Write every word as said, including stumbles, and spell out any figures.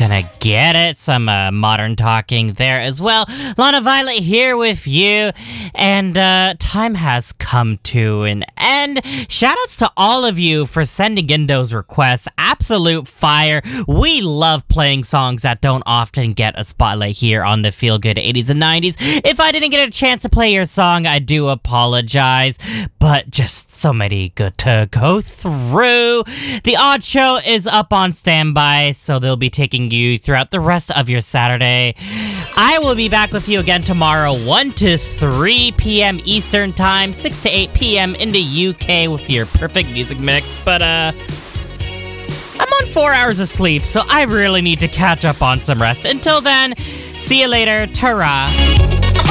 gonna get it. Some uh, modern talking there as well. Lana Violet here with you, and uh, time has come to an end. Shoutouts to all of you for sending in those requests. Absolute fire. We love playing songs that don't often get a spotlight here on the Feel Good eighties and nineties. If I didn't get a chance to play your song, I do apologize, but just so many good to go through. The Odd Show is up on standby, so they'll be taking you throughout the rest of your Saturday. I will be back with you again tomorrow, one to three p.m. Eastern Time, six to eight p.m. in the U K with your perfect music mix. But, uh, I'm on four hours of sleep, so I really need to catch up on some rest. Until then, see you later. Ta-ra.